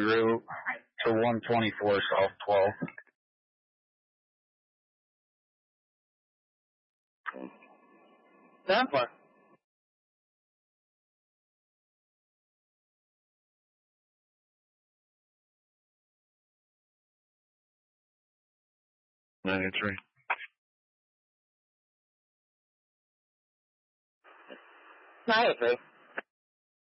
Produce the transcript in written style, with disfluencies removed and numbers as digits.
route to 124 South 12. Tampa. Ninety-three. 93.